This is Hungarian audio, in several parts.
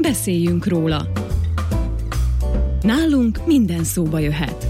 Beszéljünk róla. Nálunk minden szóba jöhet.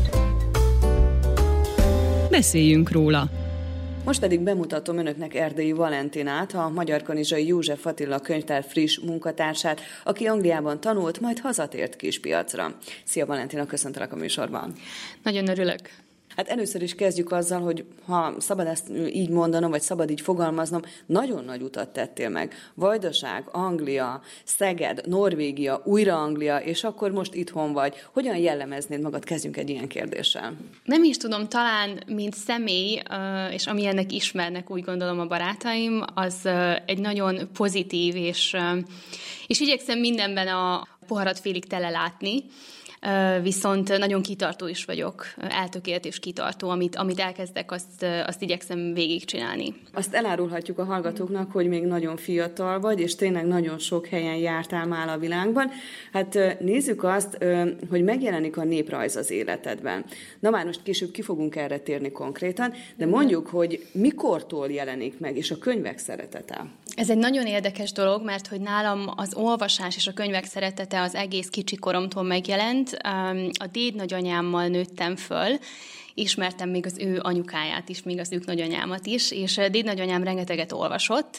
Beszéljünk róla. Most pedig bemutatom önöknek Erdélyi Valentinát, a Magyarkanizsai József Attila könyvtár friss munkatársát, aki Angliában tanult, majd hazatért Kispiacra. Szia Valentina, köszöntelek a műsorban. Nagyon örülök. Hát először is kezdjük azzal, hogy ha szabad ezt így mondanom, vagy szabad így fogalmaznom, nagyon nagy utat tettél meg. Vajdaság, Anglia, Szeged, Norvégia, újra Anglia, és akkor most itthon vagy. Hogyan jellemeznéd magad? Kezdjünk egy ilyen kérdéssel. Nem is tudom, talán mint személy, és amilyennek ismernek, úgy gondolom a barátaim, az egy nagyon pozitív, és igyekszem mindenben a poharat félig tele látni. Viszont nagyon kitartó is vagyok, eltökélt és kitartó, amit elkezdek, azt igyekszem végigcsinálni. Azt elárulhatjuk a hallgatóknak, hogy még nagyon fiatal vagy, és tényleg nagyon sok helyen jártál már a világban. Hát nézzük azt, hogy megjelenik a néprajz az életedben. Na már most később ki fogunk erre térni konkrétan, de mondjuk, hogy mikortól jelenik meg, és a könyvek szeretete? Ez egy nagyon érdekes dolog, mert hogy nálam az olvasás és a könyvek szeretete az egész kicsi koromtól megjelent. A dédnagyanyámmal nőttem föl, ismertem még az ő anyukáját is, még az ők nagyanyámat is, és dédnagyanyám rengeteget olvasott,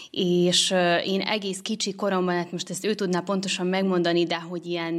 és én egész kicsi koromban, hát most ezt ő tudná pontosan megmondani, de hogy ilyen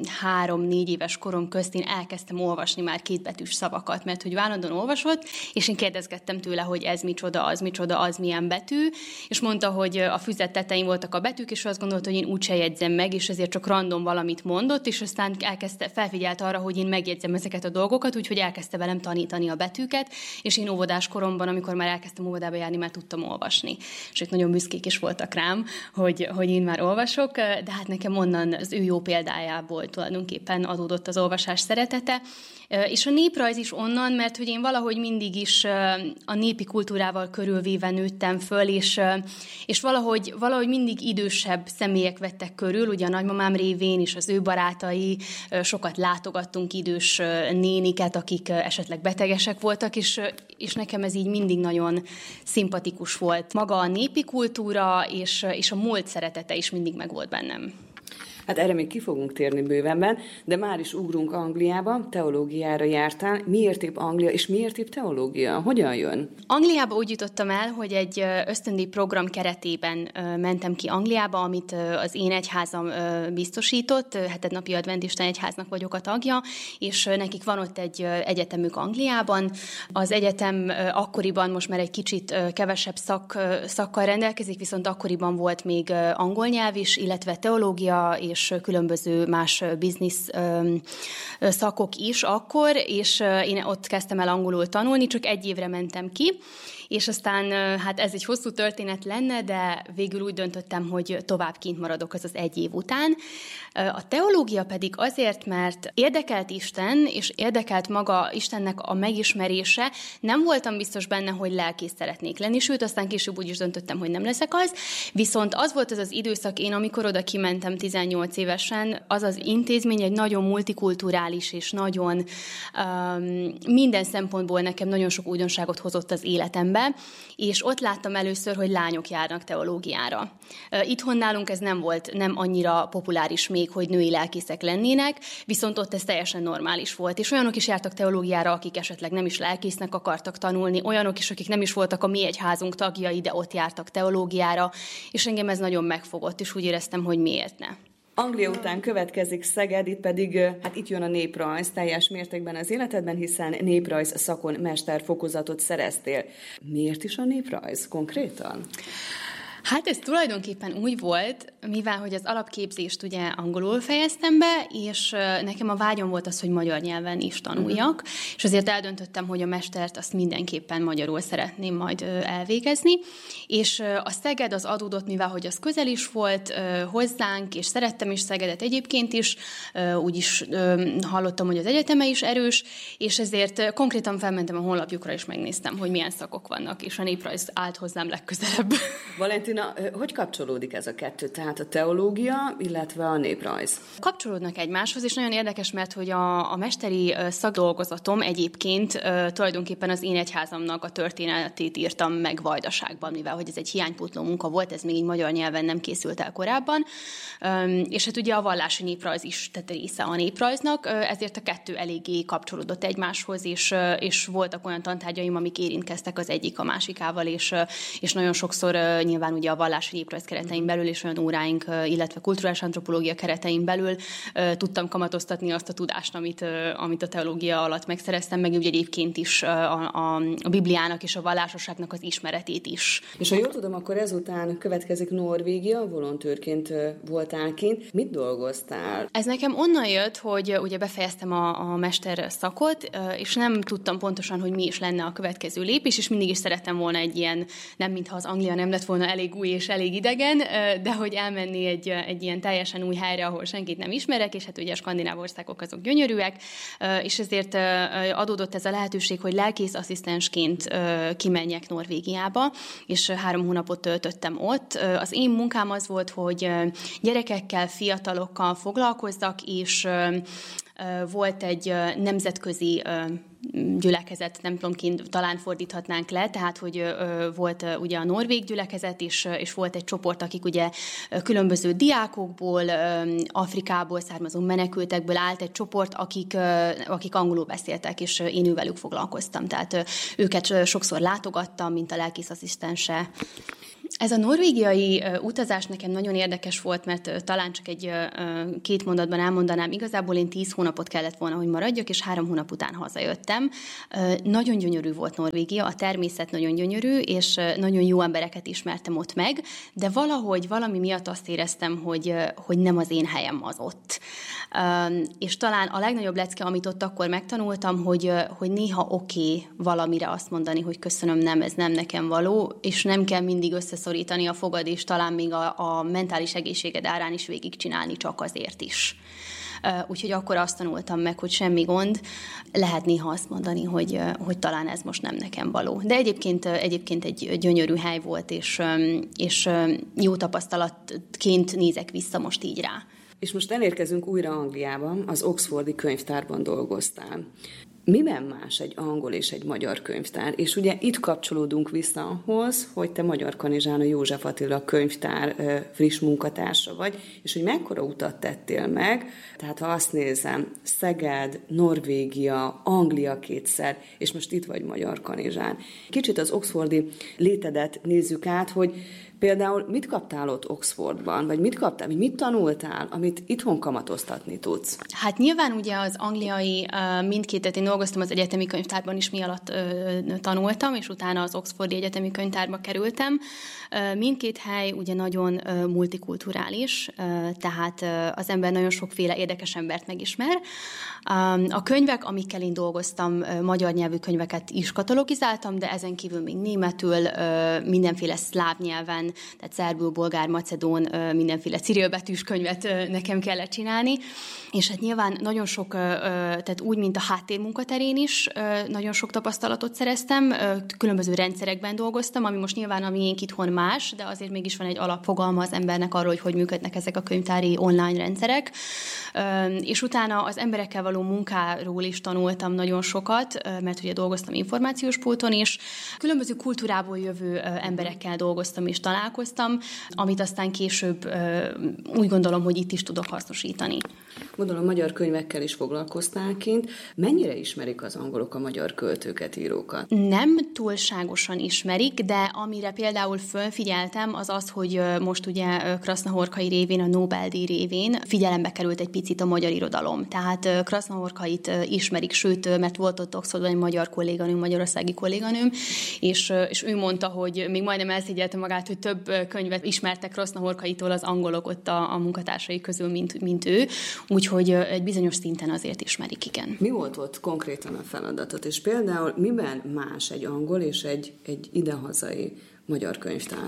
3-4 éves korom közt én elkezdtem olvasni már kétbetűs szavakat, mert hogy állandóan olvasott, és én kérdezgettem tőle, hogy ez micsoda, az milyen betű, és mondta, hogy a füzet tetején voltak a betűk, és azt gondolta, hogy én úgyse jegyzem meg, és ezért csak random valamit mondott, és aztán felfigyelt arra, hogy én megjegyzem ezeket a dolgokat, úgyhogy elkezdte velem tanítani a betűket, és én óvodás koromban, amikor már elkezdtem óvodába járni, már tudtam olvasni. És ők nagyon büszkék is voltak rám, hogy én már olvasok, de hát nekem onnan az ő jó példájából tulajdonképpen adódott az olvasás szeretete. És a néprajz is onnan, mert hogy én valahogy mindig is a népi kultúrával körülvéve nőttem föl, és valahogy mindig idősebb személyek vettek körül, ugye a nagymamám révén és az ő barátai, sokat látogattunk idős néniket, akik esetleg betegesek voltak, és nekem ez így mindig nagyon szimpatikus volt. Maga a népi kultúra és a múlt szeretete is mindig megvolt bennem. Hát erre még ki fogunk térni bővenben, de már is ugrunk Angliába, teológiára jártál. Miért épp Anglia, és miért épp teológia? Hogyan jön? Angliába úgy jutottam el, hogy egy ösztöndíj program keretében mentem ki Angliába, amit az én egyházam biztosított, hetednapi adventista egyháznak vagyok a tagja, és nekik van ott egy egyetemük Angliában. Az egyetem akkoriban most már egy kicsit kevesebb szakkal rendelkezik, viszont akkoriban volt még angol nyelv is, illetve teológia és különböző más biznisz szakok is akkor, és én ott kezdtem el angolul tanulni, csak 1 évre mentem ki, és aztán hát ez egy hosszú történet lenne, de végül úgy döntöttem, hogy tovább kint maradok az 1 év után. A teológia pedig azért, mert érdekelt Isten, és érdekelt maga Istennek a megismerése. Nem voltam biztos benne, hogy lelkész szeretnék lenni, sőt, aztán később úgy is döntöttem, hogy nem leszek az. Viszont az volt az időszak, én amikor oda kimentem 18 évesen, az az intézmény egy nagyon multikulturális, és nagyon minden szempontból nekem nagyon sok újdonságot hozott az életembe, és ott láttam először, hogy lányok járnak teológiára. Itthon nálunk ez nem annyira populáris még, hogy női lelkészek lennének, viszont ott ez teljesen normális volt. És olyanok is jártak teológiára, akik esetleg nem is lelkésznek akartak tanulni, olyanok is, akik nem is voltak a mi egyházunk tagjai, de ott jártak teológiára, és engem ez nagyon megfogott, és úgy éreztem, hogy miért ne. Anglia után következik Szeged, itt pedig itt jön a néprajz teljes mértékben az életedben, hiszen néprajz szakon mesterfokozatot szereztél. Miért is a néprajz konkrétan? Hát ez tulajdonképpen úgy volt, mivel hogy az alapképzést ugye angolul fejeztem be, és nekem a vágyam volt az, hogy magyar nyelven is tanuljak, és azért eldöntöttem, hogy a mestert azt mindenképpen magyarul szeretném majd elvégezni, és a Szeged az adódott, mivel hogy az közel is volt hozzánk, és szerettem is Szegedet egyébként is, úgyis hallottam, hogy az egyeteme is erős, és ezért konkrétan felmentem a honlapjukra, és megnéztem, hogy milyen szakok vannak, és a néprajz állt hozzám legközelebb. Valentin, Valentina, hogy kapcsolódik ez a kettő? Tehát a teológia, illetve a néprajz? Kapcsolódnak egymáshoz, és nagyon érdekes, mert hogy a mesteri szakdolgozatom egyébként tulajdonképpen az én egyházamnak a történetét írtam meg Vajdaságban, mivel hogy ez egy hiánypótló munka volt, ez még így magyar nyelven nem készült el korábban, és hát ugye a vallási néprajz is tett része a néprajznak, ezért a kettő eléggé kapcsolódott egymáshoz, és voltak olyan tantárgyaim, amik érintkeztek az egyik a másikával, és nagyon sokszor nyilván ugye a vallási néprajz keretein belül, és olyan óráink, illetve kulturális antropológia keretein belül tudtam kamatoztatni azt a tudást, amit a teológia alatt megszereztem, meg úgy egyébként is a Bibliának és a vallásosságnak az ismeretét is. És ha jól tudom, akkor ezután következik Norvégia, volontőrként voltál kint. Mit dolgoztál? Ez nekem onnan jött, hogy ugye befejeztem a mester szakot, és nem tudtam pontosan, hogy mi is lenne a következő lépés, és mindig is szerettem volna egy ilyen, nem mintha az Anglia nem lett volna elég új és elég idegen, de hogy elmenni egy ilyen teljesen új helyre, ahol senkit nem ismerek, és hát ugye a skandináv országok azok gyönyörűek, és ezért adódott ez a lehetőség, hogy lelkész asszisztensként kimenjek Norvégiába, és 3 hónapot töltöttem ott. Az én munkám az volt, hogy gyerekekkel, fiatalokkal foglalkozzak, és volt egy nemzetközi gyülekezet, nem tudom ki, talán fordíthatnánk le, tehát hogy volt ugye a norvég gyülekezet is, és volt egy csoport, akik ugye különböző diákokból, Afrikából származó menekültekből állt egy csoport, akik angolul beszéltek, és én ővelük foglalkoztam. Tehát őket sokszor látogattam, mint a lelkészasszisztense. Ez a norvégiai utazás nekem nagyon érdekes volt, mert talán csak 2 mondatban elmondanám. Igazából én 10 hónapot kellett volna, hogy maradjak, és 3 hónap után hazajöttem. Nagyon gyönyörű volt Norvégia, a természet nagyon gyönyörű, és nagyon jó embereket ismertem ott meg, de valami miatt azt éreztem, hogy nem az én helyem az ott. És talán a legnagyobb lecke, amit ott akkor megtanultam, hogy néha oké valamire azt mondani, hogy köszönöm, nem, ez nem nekem való, és nem kell mindig összeszorítani a fogad, és talán még a mentális egészséged árán is végigcsinálni csak azért is. Úgyhogy akkor azt tanultam meg, hogy semmi gond, lehet néha azt mondani, hogy talán ez most nem nekem való. De egyébként egy gyönyörű hely volt, és jó tapasztalatként nézek vissza most így rá. És most elérkezünk újra Angliába, az Oxfordi könyvtárban dolgoztál. Miben más egy angol és egy magyar könyvtár? És ugye itt kapcsolódunk vissza ahhoz, hogy te Magyar Kanizsán a József Attila könyvtár friss munkatársa vagy, és hogy mekkora utat tettél meg, tehát ha azt nézem, Szeged, Norvégia, Anglia 2-szer, és most itt vagy Magyar Kanizsán. Kicsit az oxfordi létedet nézzük át, hogy például mit kaptál ott Oxfordban, vagy mit tanultál, amit itthon kamatoztatni tudsz? Hát nyilván ugye az angliai mindkétet, én dolgoztam az egyetemi könyvtárban is, mi alatt tanultam, és utána az Oxfordi Egyetemi Könyvtárba kerültem. Mindkét hely ugye nagyon multikulturális, tehát az ember nagyon sokféle érdekes embert megismer. A könyvek, amikkel én dolgoztam, magyar nyelvű könyveket is katalogizáltam, de ezen kívül még németül, mindenféle szláv nyelven, tehát szerbül, bolgár, macedón, mindenféle cirilbetűs könyvet nekem kellett csinálni, és hát nyilván nagyon sok, tehát úgy, mint a háttérmunkaterén is nagyon sok tapasztalatot szereztem, különböző rendszerekben dolgoztam, ami most nyilván a miénk itthon más, de azért mégis van egy alapfogalma az embernek arról, hogy működnek ezek a könyvtári online rendszerek, és utána az emberekkel való munkáról is tanultam nagyon sokat, mert ugye dolgoztam információs pulton is, különböző kultúrából jövő emberekkel dolgoztam és találkoztam, amit aztán később úgy gondolom, hogy itt is tudok hasznosítani. Gondolom, magyar könyvekkel is foglalkoztál kint. Mennyire ismerik az angolok a magyar költőket, írókat? Nem túlságosan ismerik, de amire például fölfigyeltem, az az, hogy most ugye Krasznahorkai révén, a Nobel-díj révén figyelembe került egy picit a magyar irodalom. Tehát Krasznahorkait ismerik, sőt, mert volt ott Oxfordban egy magyar kolléganőm, magyarországi kolléganőm, és ő mondta, hogy még majdnem elszégyelte magát, hogy több könyvet ismertek Krasznahorkaitól az angolok ott a munkatársai közül, mint ő. Úgyhogy egy bizonyos szinten azért ismerik, igen. Mi volt ott konkrétan a feladatot, és például miben más egy angol és egy idehazai magyar könyvtár?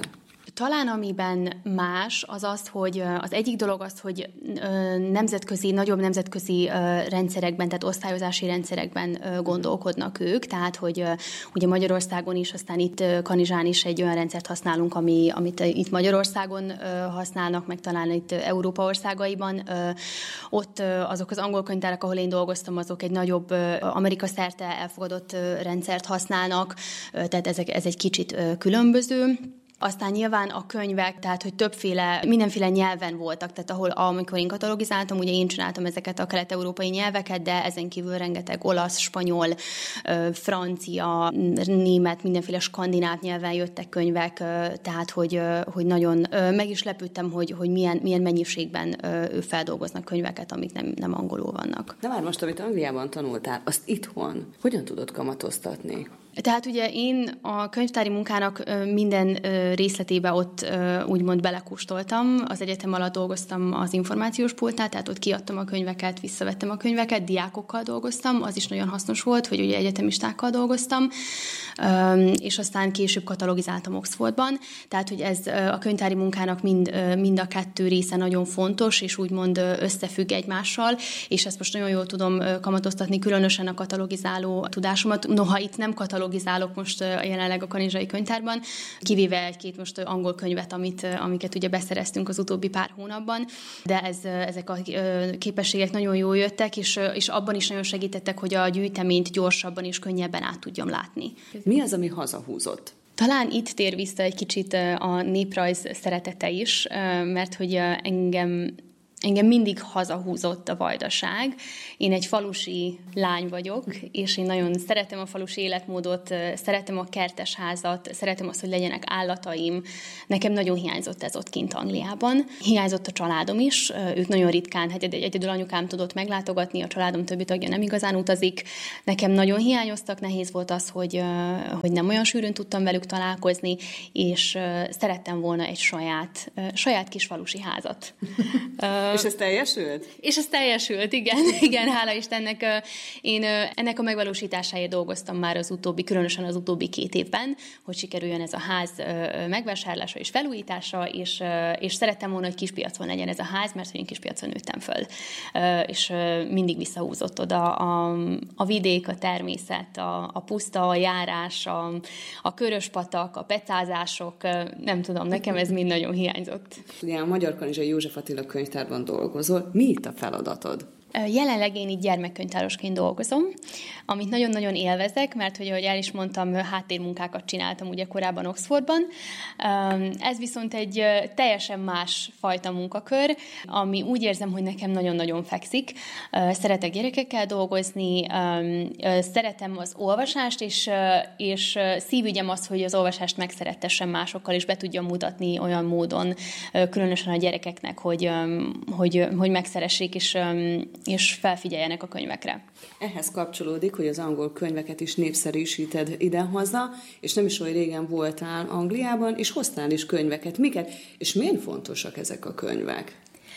Talán amiben más az, hogy az egyik dolog az, hogy nagyobb nemzetközi rendszerekben, tehát osztályozási rendszerekben gondolkodnak ők, tehát hogy ugye Magyarországon is, aztán itt Kanizsán is egy olyan rendszert használunk, amit itt Magyarországon használnak, meg talán itt Európa országaiban. Ott azok az angol könyvtárak, ahol én dolgoztam, azok egy nagyobb Amerika szerte elfogadott rendszert használnak, tehát ez egy kicsit különböző. Aztán nyilván a könyvek, tehát hogy mindenféle nyelven voltak, tehát amikor én katalogizáltam, ugye én csináltam ezeket a kelet-európai nyelveket, de ezen kívül rengeteg olasz, spanyol, francia, német, mindenféle skandináv nyelven jöttek könyvek, tehát hogy nagyon meg is lepődtem, hogy milyen mennyiségben feldolgoznak könyveket, amik nem angolul vannak. De már most, amit Angliában tanultál, azt itthon hogyan tudod kamatoztatni? Tehát ugye én a könyvtári munkának minden részletébe ott úgymond belekóstoltam. Az egyetem alatt dolgoztam az információs pultnál, tehát ott kiadtam a könyveket, visszavettem a könyveket, diákokkal dolgoztam, az is nagyon hasznos volt, hogy ugye egyetemistákkal dolgoztam, és aztán később katalogizáltam Oxfordban. Tehát, hogy ez a könyvtári munkának mind a kettő része nagyon fontos, és úgymond összefügg egymással, és ezt most nagyon jól tudom kamatoztatni, különösen a katalogizáló tudásomat. Noha itt nem katalogizálok most jelenleg a kanizsai könyvtárban, kivéve egy-két most angol könyvet, amiket ugye beszereztünk az utóbbi pár hónapban, de ezek a képességek nagyon jól jöttek, és abban is nagyon segítettek, hogy a gyűjteményt gyorsabban és könnyebben át tudjam látni. Mi az, ami hazahúzott? Talán itt tér vissza egy kicsit a néprajz szeretete is, mert hogy engem mindig hazahúzott a Vajdaság. Én egy falusi lány vagyok, és én nagyon szeretem a falusi életmódot, szeretem a kertesházat, szeretem azt, hogy legyenek állataim. Nekem nagyon hiányzott ez ott kint Angliában. Hiányzott a családom is, ők nagyon ritkán, egyedül anyukám tudott meglátogatni, a családom többi tagja nem igazán utazik. Nekem nagyon hiányoztak, nehéz volt az, hogy nem olyan sűrűn tudtam velük találkozni, és szerettem volna egy saját kis falusi házat. És ez teljesült? És ez teljesült, igen, hála Istennek. Én ennek a megvalósításáért dolgoztam már különösen az utóbbi 2 évben, hogy sikerüljön ez a ház megvásárlása és felújítása, és szerettem volna, hogy Kispiacon legyen ez a ház, mert én Kispiacon nőttem föl. És mindig visszahúzott oda a vidék, a természet, a puszta, a járás, a köröspatak, a pecázások, nem tudom, nekem ez mind nagyon hiányzott. Ugye a Magyar Kanizsai József Attila könyvtárban dolgozol. Mi itt a feladatod? Jelenleg én itt gyermekkönyvtárosként dolgozom, amit nagyon-nagyon élvezek, mert hogy, ahogy el is mondtam, háttérmunkákat csináltam ugye korábban Oxfordban. Ez viszont egy teljesen más fajta munkakör, ami úgy érzem, hogy nekem nagyon-nagyon fekszik. Szeretek gyerekekkel dolgozni, szeretem az olvasást, és szívügyem az, hogy az olvasást megszerettessem másokkal, és be tudjam mutatni olyan módon, különösen a gyerekeknek, hogy megszeressék, és felfigyeljenek a könyvekre. Ehhez kapcsolódik, hogy az angol könyveket is népszerűsíted idehaza, és nem is olyan régen voltál Angliában, és hoztál is könyveket. Miket? És miért fontosak ezek a könyvek?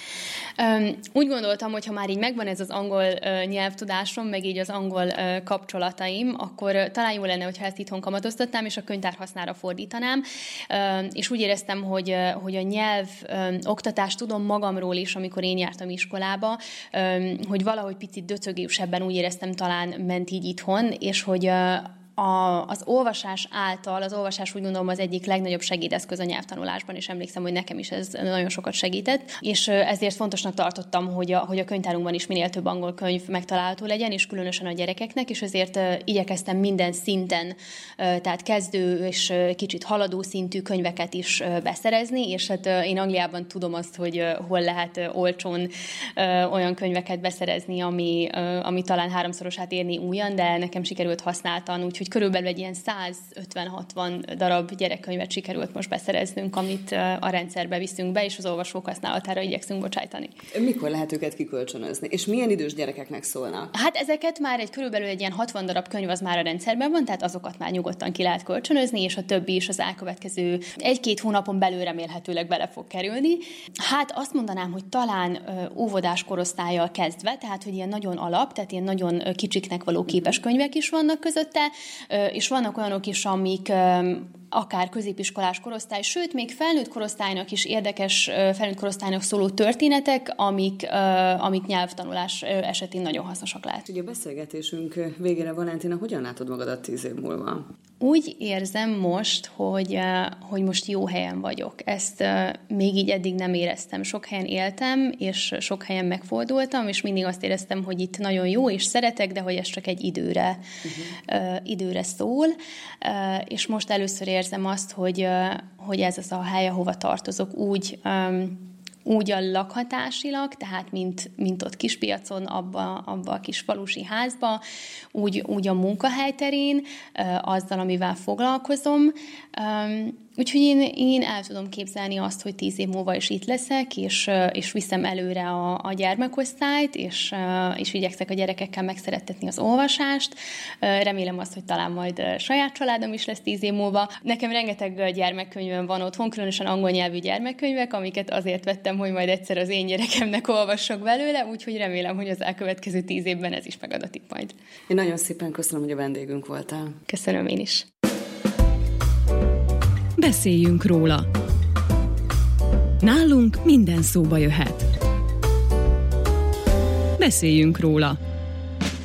Úgy gondoltam, hogy ha már így megvan ez az angol nyelvtudásom, meg így az angol kapcsolataim, akkor talán jó lenne, hogyha ezt itthon kamatoztatnám, és a könyvtárhasznára fordítanám. És úgy éreztem, hogy a nyelv oktatást tudom magamról is, amikor én jártam iskolába, hogy valahogy picit döcögősebben úgy éreztem, talán ment így itthon, és hogy az olvasás által, az olvasás úgy gondolom az egyik legnagyobb segédeszköz a nyelvtanulásban, és emlékszem, hogy nekem is ez nagyon sokat segített, és ezért fontosnak tartottam, hogy a könyvtárunkban is minél több angol könyv megtalálható legyen, és különösen a gyerekeknek, és ezért igyekeztem minden szinten, tehát kezdő és kicsit haladó szintű könyveket is beszerezni, és hát én Angliában tudom azt, hogy hol lehet olcsón olyan könyveket beszerezni, ami talán 3-szorosát érni újan, de nekem sikerült használtan, úgyhogy körülbelül egy ilyen 150-60 darab gyerekkönyvet sikerült most beszereznünk, amit a rendszerbe viszünk be, és az olvasók használatára igyekszünk bocsájtani. Mikor lehet őket kikölcsönözni? És milyen idős gyerekeknek szólnak? Hát ezeket már körülbelül egy ilyen 60 darab könyv az már a rendszerben van, tehát azokat már nyugodtan ki lehet kölcsönözni, és a többi is az elkövetkező 1-2 hónapon belül remélhetőleg bele fog kerülni. Hát azt mondanám, hogy talán óvodás korosztállyal kezdve, tehát hogy ilyen nagyon alap, tehát ilyen nagyon kicsiknek való képes könyvek is vannak közötte, és vannak olyanok is, akár középiskolás korosztály, sőt, még felnőtt korosztálynak is érdekes, felnőtt korosztálynak szóló történetek, amik nyelvtanulás esetén nagyon hasznosak lehet. Ugye a beszélgetésünk végére, Valentina, hogyan látod magadat 10 év múlva? Úgy érzem most, hogy most jó helyen vagyok. Ezt még így eddig nem éreztem. Sok helyen éltem, és sok helyen megfordultam, és mindig azt éreztem, hogy itt nagyon jó, és szeretek, de hogy ez csak egy időre szól. És most először érzem azt, hogy ez az a hely, ahova tartozok, úgy a lakhatásilag, tehát mint ott Kispiacon, abba a kis falusi házba, úgy a munkahelyterén, azzal, amivel foglalkozom. Úgyhogy én el tudom képzelni azt, hogy 10 év múlva is itt leszek, és viszem előre a gyermekosztályt, és igyekszek a gyerekekkel megszerettetni az olvasást. Remélem azt, hogy talán majd saját családom is lesz 10 év múlva. Nekem rengeteg gyermekkönyvem van otthon, különösen angol nyelvű gyermekkönyvek, amiket azért vettem, hogy majd egyszer az én gyerekemnek olvassak belőle, úgyhogy remélem, hogy az elkövetkező 10 évben ez is megadatik majd. Én nagyon szépen köszönöm, hogy a vendégünk voltál. Köszönöm én is. Beszéljünk róla. Nálunk minden szóba jöhet. Beszéljünk róla.